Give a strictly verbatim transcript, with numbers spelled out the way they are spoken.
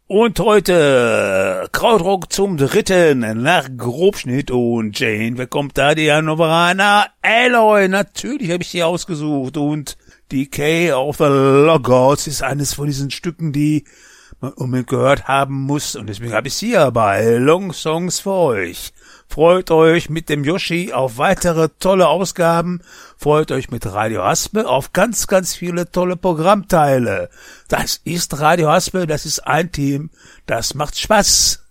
Und heute Krautrock zum dritten nach Grobschnitt und Jane, wer kommt da? Die Hannoveraner Aloy, natürlich habe ich die ausgesucht und Decay of the Logos ist eines von diesen Stücken, die man unbedingt gehört haben muss und deswegen habe ich sie hier bei Long Songs für euch. Freut euch mit dem Yoshi auf weitere tolle Ausgaben. Freut euch mit Radio Haspe auf ganz, ganz viele tolle Programmteile. Das ist Radio Haspe, das ist ein Team. Das macht Spaß.